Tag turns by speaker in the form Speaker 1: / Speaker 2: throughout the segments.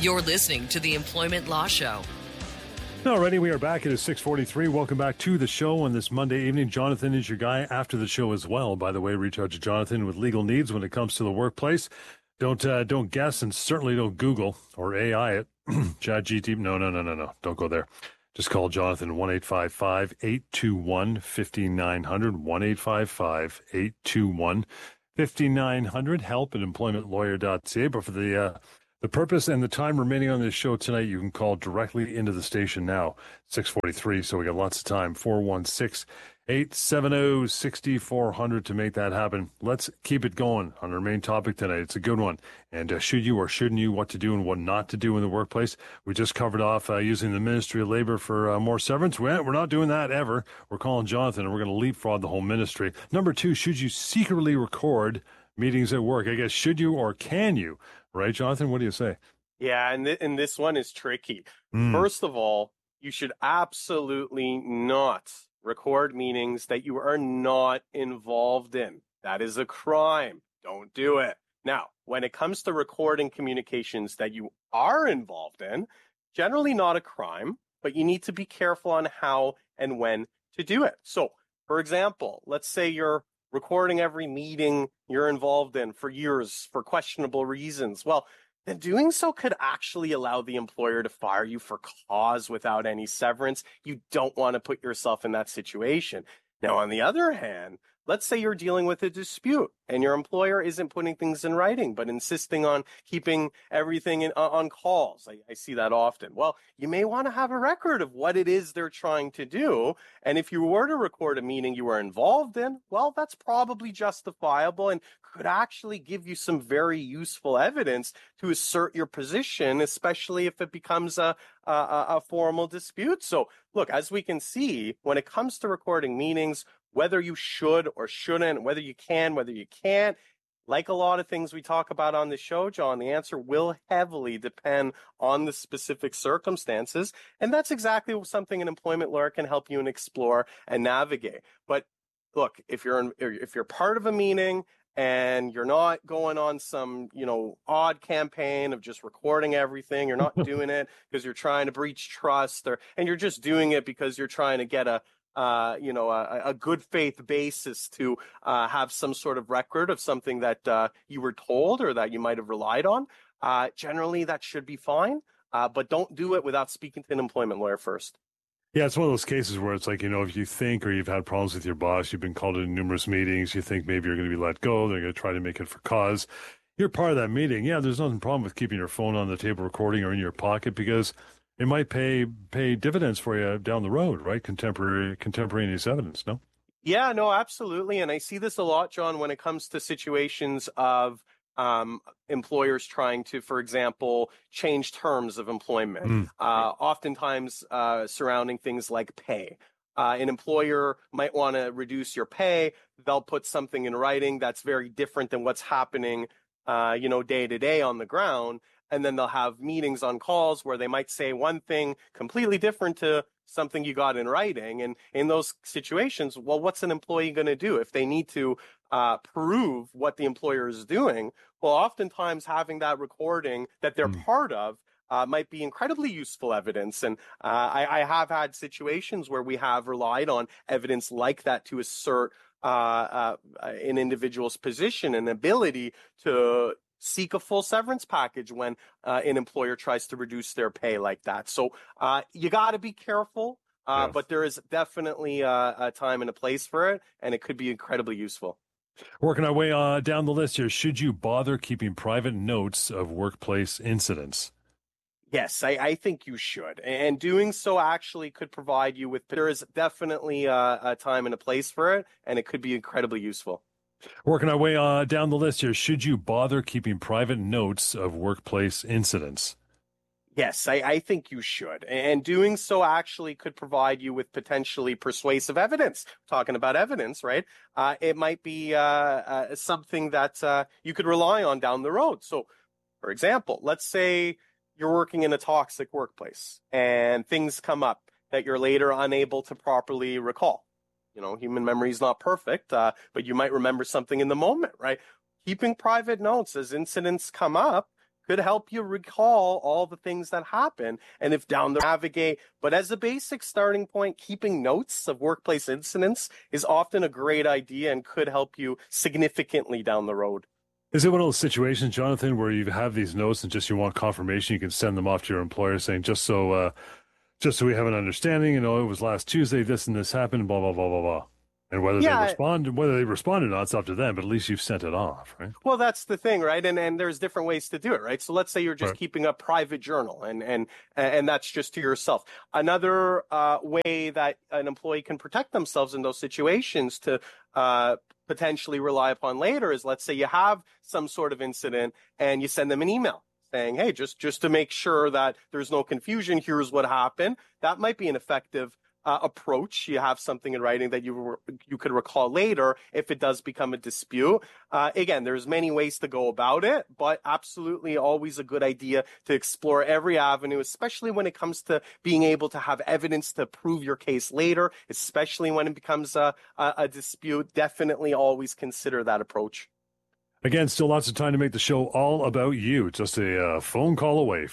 Speaker 1: You're listening to the Employment Law Show.
Speaker 2: Alrighty, we are back. It is 6:43. Welcome back to the show on this Monday evening. Jonathan is your guy after the show as well. By the way, reach out to Jonathan with legal needs when it comes to the workplace. Don't guess, and certainly don't Google or AI it. ChatGPT. No. Don't go there. Just call Jonathan 1-855-821-5900. 1-855-821-5900. Help at employmentlawyer.ca. But for the purpose and the time remaining on this show tonight, you can call directly into the station now, 6:43, so we got lots of time, 416-870-6400 to make that happen. Let's keep it going on our main topic tonight. It's a good one. And should you or shouldn't you, what to do and what not to do in the workplace? We just covered off using the Ministry of Labor for more severance. We're not doing that ever. We're calling Jonathan, and we're going to leapfrog the whole ministry. Number two, should you secretly record meetings at work? I guess, should you or can you? Right, Jonathan? What do you say?
Speaker 3: Yeah, and this one is tricky. First of all, you should absolutely not record meetings that you are not involved in. That is a crime. Don't do it. Now, when it comes to recording communications that you are involved in, generally not a crime, but you need to be careful on how and when to do it. So, for example, let's say you're recording every meeting you're involved in for years for questionable reasons. Well, then doing so could actually allow the employer to fire you for cause without any severance. You don't want to put yourself in that situation. Now, on the other hand, let's say you're dealing with a dispute and your employer isn't putting things in writing, but insisting on keeping everything on calls. I see that often. Well, you may want to have a record of what it is they're trying to do. And if you were to record a meeting you were involved in, well, that's probably justifiable and could actually give you some very useful evidence to assert your position, especially if it becomes a formal dispute. So look, as we can see, when it comes to recording meetings, whether you should or shouldn't, whether you can, whether you can't, like a lot of things we talk about on the show, John, the answer will heavily depend on the specific circumstances. And that's exactly something an employment lawyer can help you and explore and navigate. But look, if you're part of a meeting and you're not going on some, odd campaign of just recording everything, you're not doing it because you're trying to breach trust and you're just doing it because you're trying to get a good faith basis to have some sort of record of something that you were told or that you might have relied on. Generally, that should be fine, but don't do it without speaking to an employment lawyer first.
Speaker 2: Yeah, it's one of those cases where it's like, if you think or you've had problems with your boss, you've been called into numerous meetings, you think maybe you're going to be let go, they're going to try to make it for cause. You're part of that meeting. Yeah, there's nothing problem with keeping your phone on the table recording or in your pocket because it might pay dividends for you down the road, right? Contemporaneous evidence, no?
Speaker 3: Yeah, no, absolutely. And I see this a lot, John, when it comes to situations of employers trying to, for example, change terms of employment, oftentimes surrounding things like pay. An employer might want to reduce your pay. They'll put something in writing that's very different than what's happening, day to day on the ground. And then they'll have meetings on calls where they might say one thing completely different to something you got in writing. And in those situations, well, what's an employee going to do if they need to prove what the employer is doing? Well, oftentimes having that recording that they're part of might be incredibly useful evidence. And I have had situations where we have relied on evidence like that to assert an individual's position and ability to seek a full severance package when an employer tries to reduce their pay like that. So you got to be careful, but there is definitely a time and a place for it, and it could be incredibly useful.
Speaker 2: Working our way down the list here, should you bother keeping private notes of workplace incidents?
Speaker 3: Yes, I think you should. And doing so actually could provide you with, there is definitely a time and a place for it, and it could be incredibly useful.
Speaker 2: Working our way down the list here, should you bother keeping private notes of workplace incidents?
Speaker 3: Yes, I think you should. And doing so actually could provide you with potentially persuasive evidence. Talking about evidence, right? It might be something that you could rely on down the road. So, for example, let's say you're working in a toxic workplace and things come up that you're later unable to properly recall. Human memory is not perfect, but you might remember something in the moment, right? Keeping private notes as incidents come up could help you recall all the things that happen and if down the navigate. But as a basic starting point, keeping notes of workplace incidents is often a great idea and could help you significantly down the road.
Speaker 2: Is it one of those situations, Jonathan, where you have these notes and just you want confirmation, you can send them off to your employer saying, just so we have an understanding, it was last Tuesday, this and this happened, blah, blah, blah, blah, blah. And whether they respond or not, it's up to them, but at least you've sent it off, right?
Speaker 3: Well, that's the thing, right? And there's different ways to do it, right? So let's say you're just keeping a private journal and that's just to yourself. Another way that an employee can protect themselves in those situations to potentially rely upon later is, let's say you have some sort of incident and you send them an email saying, hey, just to make sure that there's no confusion, here's what happened. That might be an effective approach. You have something in writing that you could recall later if it does become a dispute. Again, there's many ways to go about it, but absolutely always a good idea to explore every avenue, especially when it comes to being able to have evidence to prove your case later, especially when it becomes a dispute. Definitely always consider that approach.
Speaker 2: Again, still lots of time to make the show all about you. Just a phone call away,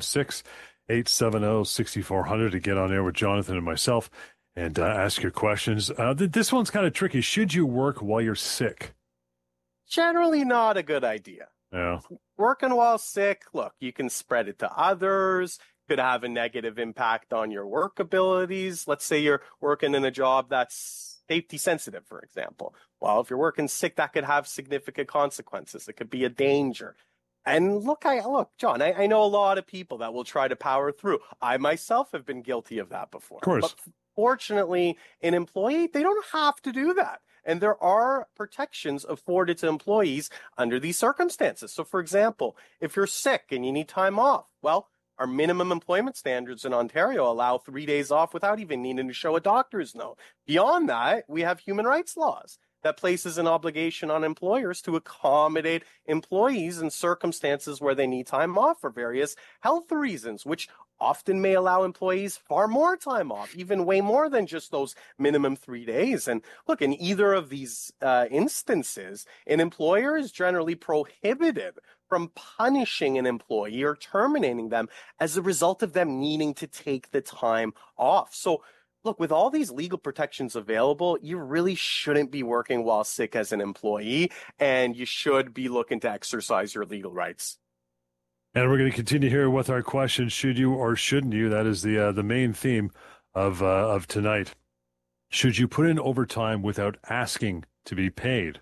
Speaker 2: 416-870-6400 to get on air with Jonathan and myself and ask your questions. This one's kind of tricky. Should you work while you're sick?
Speaker 3: Generally not a good idea.
Speaker 2: Yeah.
Speaker 3: Working while sick, look, you can spread it to others, could have a negative impact on your work abilities. Let's say you're working in a job that's safety sensitive, for example. Well, if you're working sick, that could have significant consequences. It could be a danger. And look, John, I know a lot of people that will try to power through. I myself have been guilty of that before.
Speaker 2: Of course.
Speaker 3: But fortunately, an employee, they don't have to do that. And there are protections afforded to employees under these circumstances. So, for example, if you're sick and you need time off, well, our minimum employment standards in Ontario allow 3 days off without even needing to show a doctor's note. Beyond that, we have human rights laws that places an obligation on employers to accommodate employees in circumstances where they need time off for various health reasons, which often may allow employees far more time off, even way more than just those minimum 3 days. And look, in either of these instances, an employer is generally prohibited from punishing an employee or terminating them as a result of them needing to take the time off. So look, with all these legal protections available, you really shouldn't be working while sick as an employee, and you should be looking to exercise your legal rights.
Speaker 2: And we're going to continue here with our question, should you or shouldn't you? That is the main theme of tonight. Should you put in overtime without asking to be paid?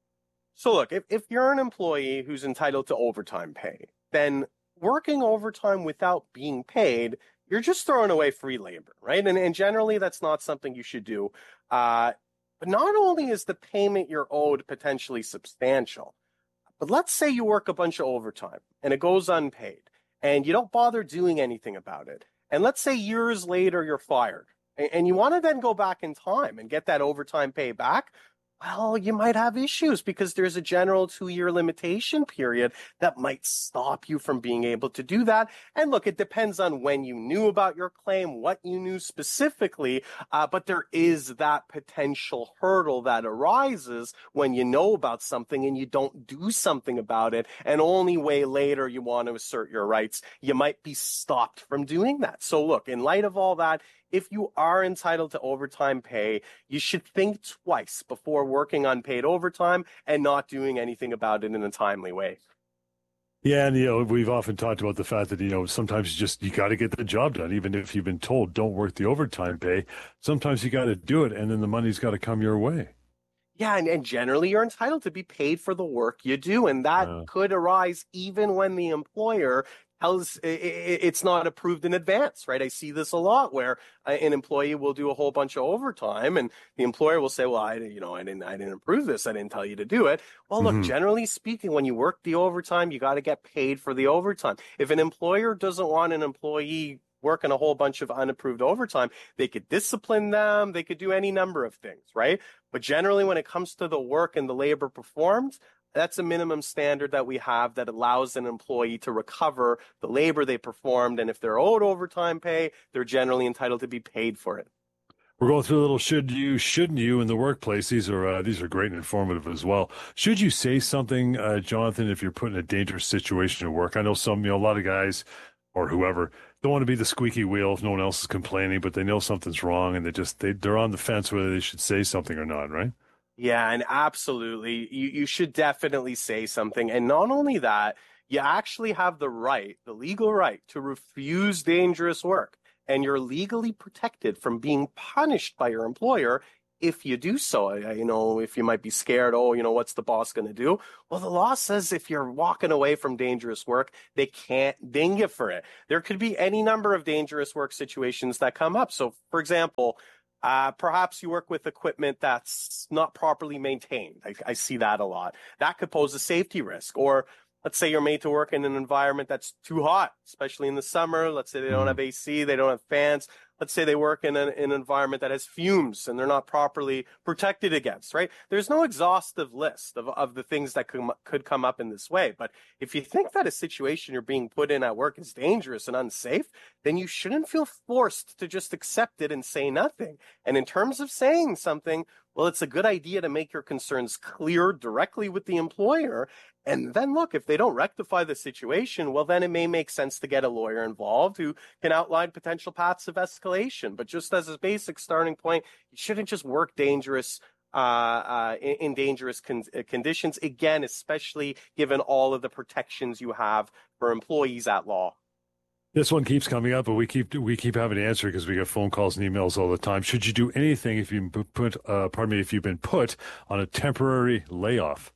Speaker 3: So look, if you're an employee who's entitled to overtime pay, then working overtime without being paid, you're just throwing away free labor, right? And generally, that's not something you should do. But not only is the payment you're owed potentially substantial, but let's say you work a bunch of overtime and it goes unpaid and you don't bother doing anything about it. And let's say years later you're fired and you want to then go back in time and get that overtime pay back. Well, you might have issues because there's a general 2-year limitation period that might stop you from being able to do that. And look, it depends on when you knew about your claim, what you knew specifically, but there is that potential hurdle that arises when you know about something and you don't do something about it, and only way later you want to assert your rights, you might be stopped from doing that. So look, in light of all that, if you are entitled to overtime pay, you should think twice before working unpaid overtime and not doing anything about it in a timely way.
Speaker 2: Yeah, and we've often talked about the fact that sometimes you got to get the job done, even if you've been told don't work the overtime pay. Sometimes you got to do it, and then the money's got to come your way.
Speaker 3: Yeah, and generally you're entitled to be paid for the work you do, and that could arise even when the employer tells it's not approved in advance, right? I see this a lot where an employee will do a whole bunch of overtime and the employer will say, well, I didn't approve this. I didn't tell you to do it. Well, look, generally speaking, when you work the overtime, you got to get paid for the overtime. If an employer doesn't want an employee working a whole bunch of unapproved overtime, they could discipline them. They could do any number of things, right? But generally, when it comes to the work and the labor performed, that's a minimum standard that we have that allows an employee to recover the labor they performed. And if they're owed overtime pay, they're generally entitled to be paid for it.
Speaker 2: We're going through a little should you, shouldn't you in the workplace. These are great and informative as well. Should you say something, Jonathan, if you're put in a dangerous situation at work? I know a lot of guys or whoever don't want to be the squeaky wheel if no one else is complaining, but they know something's wrong and they're on the fence whether they should say something or not, right?
Speaker 3: Yeah, and absolutely. You should definitely say something. And not only that, you actually have the legal right to refuse dangerous work. And you're legally protected from being punished by your employer if you do so. If you might be scared, what's the boss going to do? Well, the law says if you're walking away from dangerous work, they can't ding you for it. There could be any number of dangerous work situations that come up. So, for example, perhaps you work with equipment that's not properly maintained. I see that a lot. That could pose a safety risk. Or let's say you're made to work in an environment that's too hot, especially in the summer. Let's say they don't have AC, they don't have fans. Let's say they work in an environment that has fumes and they're not properly protected against, right? There's no exhaustive list of the things that could come up in this way. But if you think that a situation you're being put in at work is dangerous and unsafe, then you shouldn't feel forced to just accept it and say nothing. And in terms of saying something, well, it's a good idea to make your concerns clear directly with the employer. And then look, if they don't rectify the situation, well, then it may make sense to get a lawyer involved who can outline potential paths of escalation. But just as a basic starting point, you shouldn't just work in dangerous conditions, again, especially given all of the protections you have for employees at law.
Speaker 2: This one keeps coming up, but we keep having to answer because we get phone calls and emails all the time. Should you do anything if you've been put on a temporary layoff?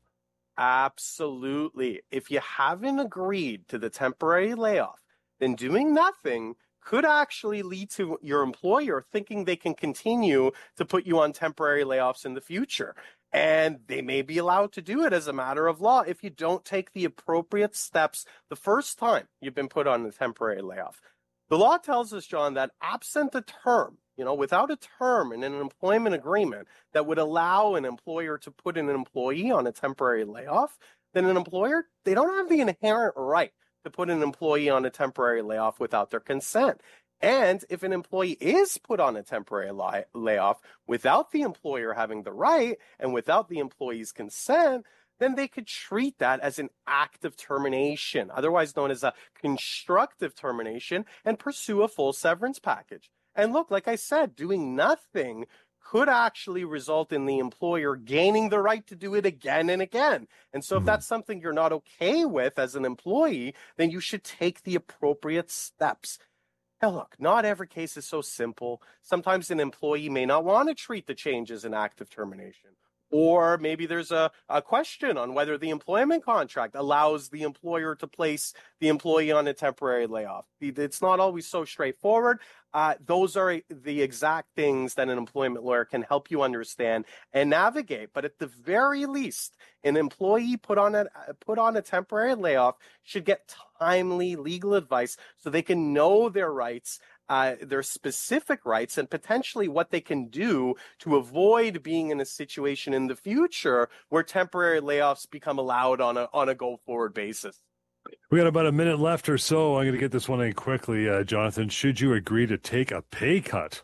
Speaker 3: Absolutely. If you haven't agreed to the temporary layoff, then doing nothing could actually lead to your employer thinking they can continue to put you on temporary layoffs in the future. And they may be allowed to do it as a matter of law if you don't take the appropriate steps the first time you've been put on a temporary layoff. The law tells us, John, that absent a term, without a term in an employment agreement that would allow an employer to put an employee on a temporary layoff, then an employer, they don't have the inherent right to put an employee on a temporary layoff without their consent. And if an employee is put on a temporary layoff without the employer having the right and without the employee's consent, then they could treat that as an act of termination, otherwise known as a constructive termination, and pursue a full severance package. And look, like I said, doing nothing could actually result in the employer gaining the right to do it again and again. And so if that's something you're not okay with as an employee, then you should take the appropriate steps. Now, look, not every case is so simple. Sometimes an employee may not want to treat the change as an act of termination. Or maybe there's a question on whether the employment contract allows the employer to place the employee on a temporary layoff. It's not always so straightforward. Those are the exact things that an employment lawyer can help you understand and navigate. But at the very least, an employee put on a temporary layoff should get timely legal advice so they can know their rights, their specific rights, and potentially what they can do to avoid being in a situation in the future where temporary layoffs become allowed on a go-forward basis.
Speaker 2: We got about a minute left or so. I'm going to get this one in quickly, Jonathan. Should you agree to take a pay cut?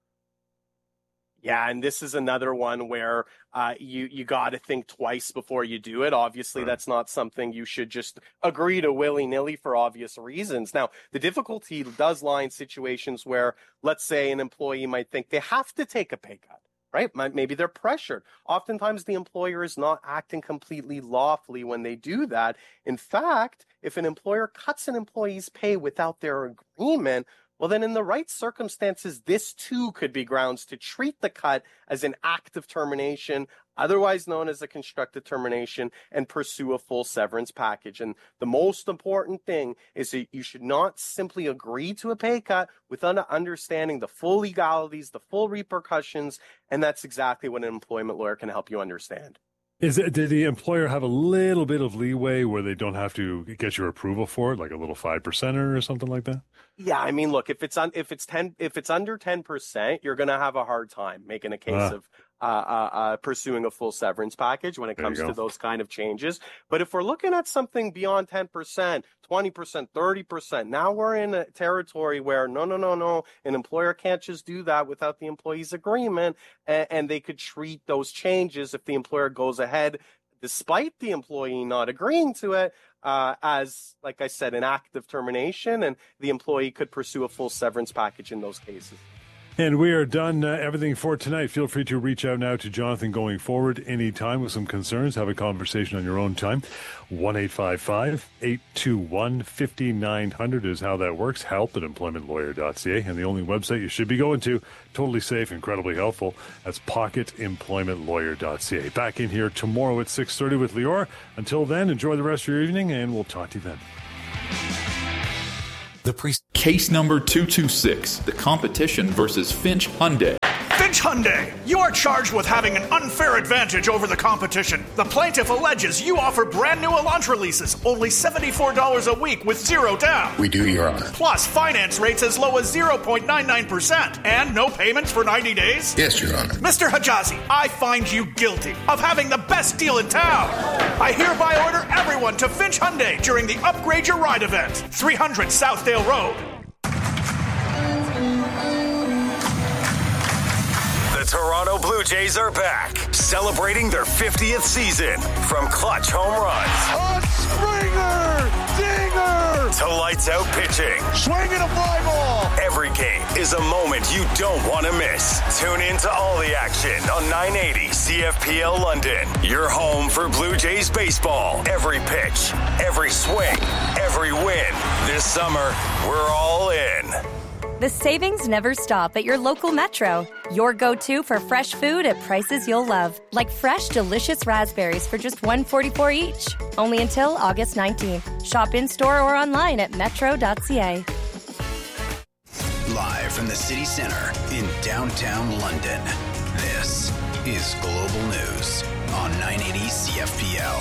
Speaker 3: Yeah, and this is another one where you got to think twice before you do it. Obviously, that's not something you should just agree to willy-nilly for obvious reasons. Now, the difficulty does lie in situations where, let's say, an employee might think they have to take a pay cut, right? Maybe they're pressured. Oftentimes, the employer is not acting completely lawfully when they do that. In fact, if an employer cuts an employee's pay without their agreement, well, then in the right circumstances, this too could be grounds to treat the cut as an act of termination, otherwise known as a constructive termination, and pursue a full severance package. And the most important thing is that you should not simply agree to a pay cut without understanding the full legalities, the full repercussions, and that's exactly what an employment lawyer can help you understand.
Speaker 2: Did the employer have a little bit of leeway where they don't have to get your approval for it, like a little 5%er or something like that?
Speaker 3: Yeah, I mean, look, if it's under 10%, you're going to have a hard time making a case pursuing a full severance package when it comes to those kind of changes. But if we're looking at something beyond 10%, 20%, 30%, now we're in a territory where no, an employer can't just do that without the employee's agreement, and they could treat those changes if the employer goes ahead despite the employee not agreeing to it as, like I said, an act of termination, and the employee could pursue a full severance package in those cases.
Speaker 2: And we are done everything for tonight. Feel free to reach out now to Jonathan going forward anytime with some concerns. Have a conversation on your own time. 1-855-821-5900 is how that works. Help at employmentlawyer.ca. And the only website you should be going to, totally safe, incredibly helpful, that's pocketemploymentlawyer.ca. Back in here tomorrow at 6:30 with Lior. Until then, enjoy the rest of your evening, and we'll talk to you then.
Speaker 4: Case number 226, the competition versus Finch Hyundai.
Speaker 5: Finch Hyundai, you are charged with having an unfair advantage over the competition. The plaintiff alleges you offer brand new Elantra leases, only $74 a week with zero down.
Speaker 6: We do, Your Honor.
Speaker 5: Plus finance rates as low as 0.99% and no payments for 90 days?
Speaker 6: Yes, Your Honor.
Speaker 5: Mr. Hijazi, I find you guilty of having the best deal in town. I hereby order everyone to Finch Hyundai during the Upgrade Your Ride event, 300 Southdale Road.
Speaker 7: The Toronto Blue Jays are back, celebrating their 50th season. From clutch home runs,
Speaker 8: a Springer, dinger,
Speaker 7: to lights out pitching,
Speaker 8: swinging a fly ball.
Speaker 7: Every game is a moment you don't want to miss. Tune in to all the action on 980 CFPL London. Your home for Blue Jays baseball. Every pitch, every swing, every win. This summer, we're all in.
Speaker 9: The savings never stop at your local Metro. Your go-to for fresh food at prices you'll love. Like fresh, delicious raspberries for just $1.44 each. Only until August 19th. Shop in-store or online at metro.ca.
Speaker 10: Live from the city center in downtown London, this is Global News on 980 CFPL.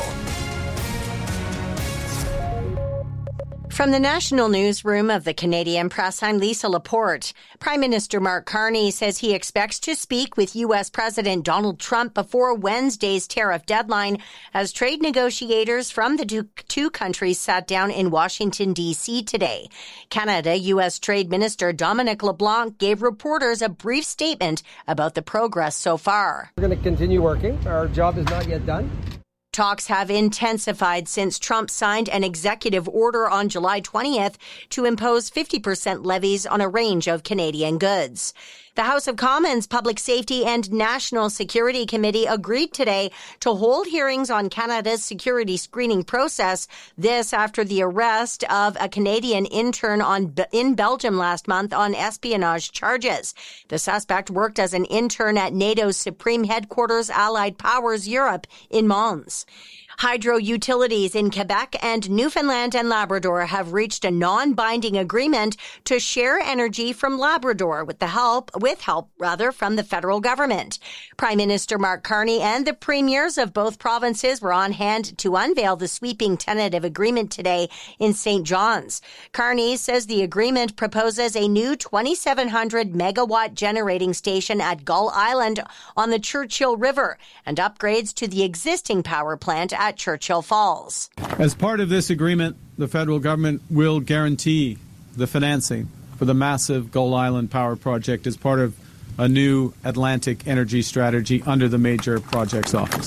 Speaker 11: From the national newsroom of the Canadian Press, I'm Lisa Laporte. Prime Minister Mark Carney says he expects to speak with U.S. President Donald Trump before Wednesday's tariff deadline as trade negotiators from the two countries sat down in Washington, D.C. today. Canada-U.S. Trade Minister Dominic LeBlanc gave reporters a brief statement about the progress so far.
Speaker 12: We're going to continue working. Our job is not yet done.
Speaker 11: Talks have intensified since Trump signed an executive order on July 20th to impose 50% levies on a range of Canadian goods. The House of Commons Public Safety and National Security Committee agreed today to hold hearings on Canada's security screening process. This after the arrest of a Canadian intern in Belgium last month on espionage charges. The suspect worked as an intern at NATO's Supreme Headquarters Allied Powers Europe in Mons. Hydro utilities in Quebec and Newfoundland and Labrador have reached a non-binding agreement to share energy from Labrador with help from the federal government. Prime Minister Mark Carney and the premiers of both provinces were on hand to unveil the sweeping tentative agreement today in St. John's. Carney says the agreement proposes a new 2,700 megawatt generating station at Gull Island on the Churchill River and upgrades to the existing power plant at Churchill Falls.
Speaker 13: As part of this agreement, the federal government will guarantee the financing for the massive Gull Island power project as part of a new Atlantic energy strategy under the Major Projects Office.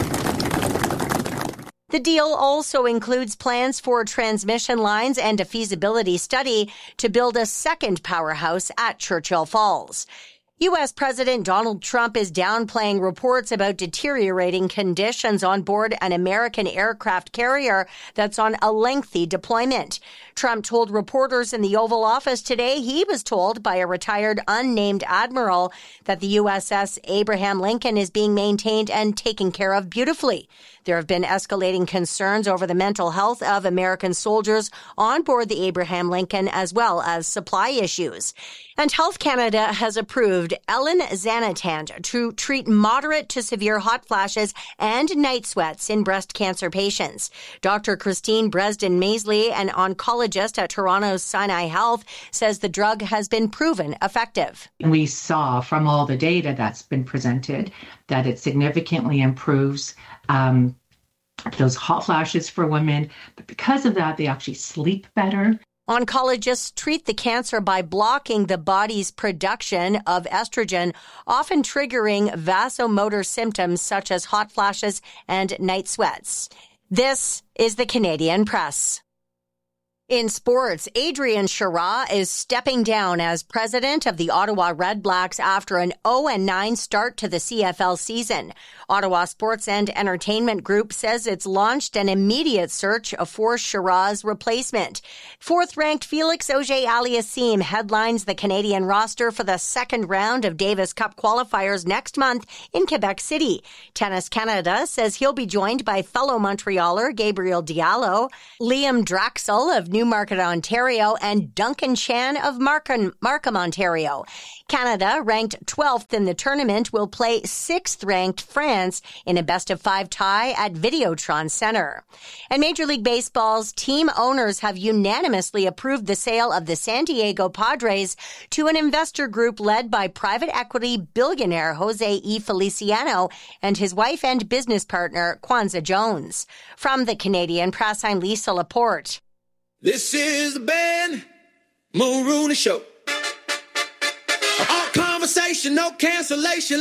Speaker 11: The deal also includes plans for transmission lines and a feasibility study to build a second powerhouse at Churchill Falls. U.S. President Donald Trump is downplaying reports about deteriorating conditions on board an American aircraft carrier that's on a lengthy deployment. Trump told reporters in the Oval Office today he was told by a retired unnamed admiral that the USS Abraham Lincoln is being maintained and taken care of beautifully. There have been escalating concerns over the mental health of American soldiers on board the Abraham Lincoln, as well as supply issues. And Health Canada has approved approved elinzanetant to treat moderate to severe hot flashes and night sweats in breast cancer patients. Dr. Christine Bresden-Maisley, an oncologist at Toronto's Sinai Health, says the drug has been proven effective.
Speaker 6: We saw from all the data that's been presented that it significantly improves those hot flashes for women. But because of that, they actually sleep better.
Speaker 11: Oncologists treat the cancer by blocking the body's production of estrogen, often triggering vasomotor symptoms such as hot flashes and night sweats. This is the Canadian Press. In sports, Adrian Chara is stepping down as president of the Ottawa Redblacks after an 0-9 start to the CFL season. Ottawa Sports and Entertainment Group says it's launched an immediate search for Chara's replacement. Fourth-ranked Felix Auger-Aliassime headlines the Canadian roster for the second round of Davis Cup qualifiers next month in Quebec City. Tennis Canada says he'll be joined by fellow Montrealer Gabriel Diallo, Liam Draxel of Newmarket, Ontario, and Duncan Chan of Markham, Ontario. Canada, ranked 12th in the tournament, will play 6th-ranked France in a best-of-5 tie at Videotron Center. And Major League Baseball's team owners have unanimously approved the sale of the San Diego Padres to an investor group led by private equity billionaire Jose E. Feliciano and his wife and business partner, Kwanzaa Jones. From the Canadian Press, I'm Lisa Laporte.
Speaker 14: This is the Ben Mulrooney Show. All conversation, no cancellation.